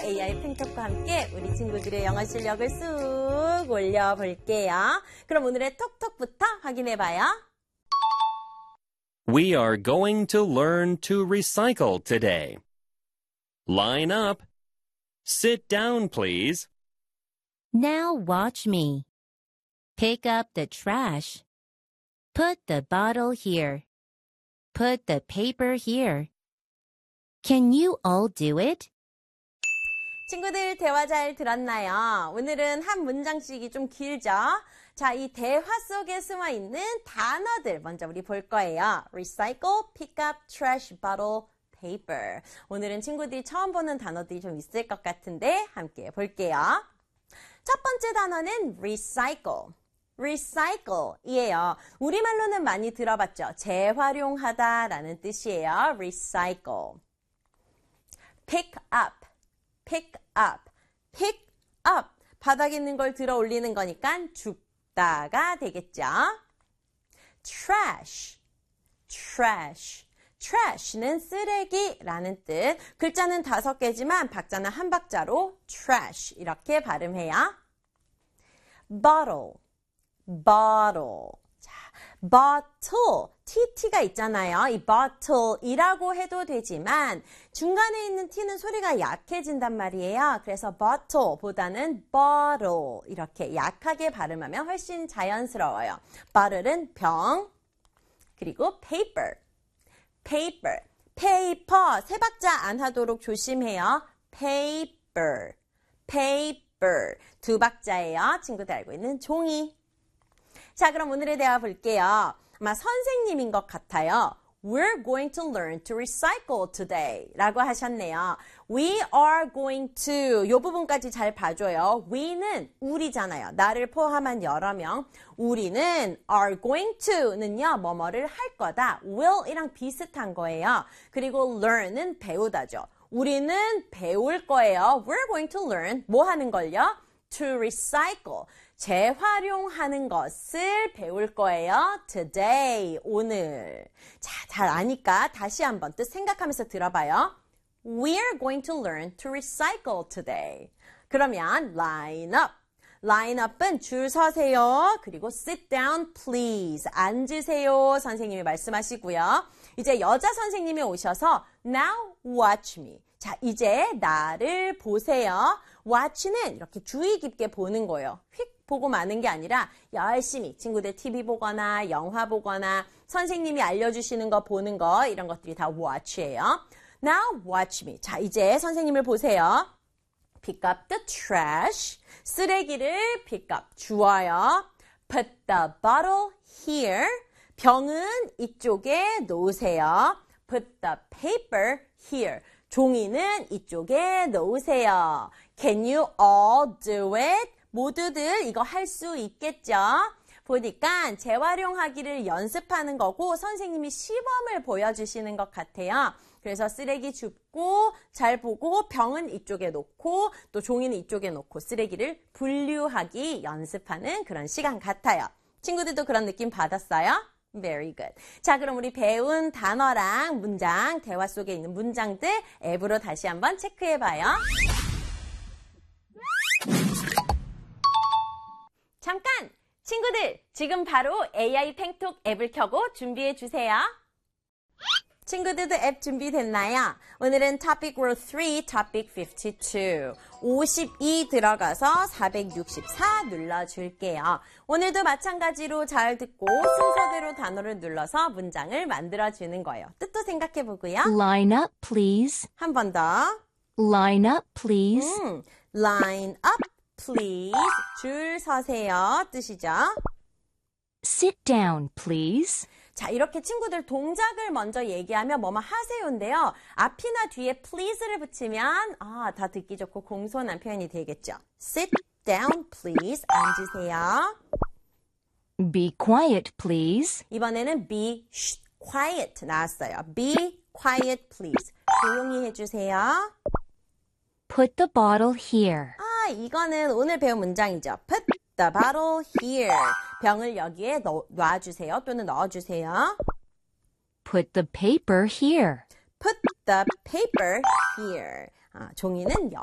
AI 팽톡과 함께 우리 친구들의 영어 실력을 쑥 올려볼게요. 그럼 오늘의 톡톡부터 확인해봐요. We are going to learn to recycle today. Line up. Sit down, please. Now watch me. Pick up the trash. Put the bottle here. Put the paper here. Can you all do it? 친구들 대화 잘 들었나요? 오늘은 한 문장씩이 좀 길죠? 자, 이 대화 속에 숨어있는 단어들 먼저 우리 볼 거예요. Recycle, pick up, trash, bottle, paper. 오늘은 친구들이 처음 보는 단어들이 좀 있을 것 같은데 함께 볼게요. 첫 번째 단어는 recycle. recycle이에요. 우리말로는 많이 들어봤죠? 재활용하다라는 뜻이에요. recycle. pick up. pick up. pick up. 바닥에 있는 걸 들어 올리는 거니까 줍다가 되겠죠. trash. trash. trash는 쓰레기라는 뜻. 글자는 5개지만 박자는 한 박자로 trash 이렇게 발음해요. bottle. bottle. 자, bottle. TT가 있잖아요. 이 bottle이라고 해도 되지만 중간에 있는 T는 소리가 약해진단 말이에요. 그래서 bottle보다는 bottle 이렇게 약하게 발음하면 훨씬 자연스러워요. bottle은 병, 그리고 paper. paper. paper. 세 박자 안 하도록 조심해요. paper. paper. 2박자예요. 친구들 알고 있는 종이. 자, 그럼 오늘의 대화 볼게요. 아마 선생님인 것 같아요. We're going to learn to recycle today 라고 하셨네요. We are going to 이 부분까지 잘 봐줘요. we는 우리잖아요. 나를 포함한 여러 명. 우리는 are going to는요. 뭐뭐를 할 거다. will이랑 비슷한 거예요. 그리고 learn은 배우다죠. 우리는 배울 거예요. We're going to learn 뭐 하는 걸요? To recycle. 재활용하는 것을 배울 거예요. Today, 오늘. 자, 잘 아니까 다시 한번 뜻 생각하면서 들어봐요. We're going to learn to recycle today. 그러면 line up. line up은 줄 서세요. 그리고 sit down, please. 앉으세요. 선생님이 말씀하시고요. 이제 여자 선생님이 오셔서 now watch me. 자, 이제 나를 보세요. watch는 이렇게 주의 깊게 보는 거예요. 휙 보고 마는 게 아니라 열심히 친구들 TV 보거나 영화 보거나 선생님이 알려주시는 거 보는 거 이런 것들이 다 watch예요. Now watch me. 자, 이제 선생님을 보세요. Pick up the trash. 쓰레기를 pick up. 주워요. Put the bottle here. 병은 이쪽에 놓으세요. Put the paper here. 종이는 이쪽에 놓으세요. Can you all do it? 모두들 이거 할 수 있겠죠? 보니까 재활용하기를 연습하는 거고 선생님이 시범을 보여주시는 것 같아요. 그래서 쓰레기 줍고 잘 보고 병은 이쪽에 놓고 또 종이는 이쪽에 놓고 쓰레기를 분류하기 연습하는 그런 시간 같아요. 친구들도 그런 느낌 받았어요? Very good. 자, 그럼 우리 배운 단어랑 문장, 대화 속에 있는 문장들 앱으로 다시 한번 체크해봐요. 잠깐! 친구들, 지금 바로 AI 팽톡 앱을 켜고 준비해주세요. 친구들도 앱 준비됐나요? 오늘은 Topic World 3, Topic 52. 52 들어가서 464 눌러줄게요. 오늘도 마찬가지로 잘 듣고 순서대로 단어를 눌러서 문장을 만들어주는 거예요. 뜻도 생각해보고요. Line up, please. 한 번 더. Line up, please. Line up, please. 줄 서세요. 뜻이죠. Sit down, please. 자, 이렇게 친구들 동작을 먼저 얘기하면 뭐뭐 하세요인데요. 앞이나 뒤에 please를 붙이면 더 듣기 좋고 공손한 표현이 되겠죠. Sit down, please. 앉으세요. Be quiet, please. 이번에는 be quiet 나왔어요. Be quiet, please. 조용히 해주세요. Put the bottle here. 이거는 오늘 배운 문장이죠. Put the bottle here. 병을 여기에 놔주세요. 또는 넣어주세요. Put the paper here. Put the paper here. 종이는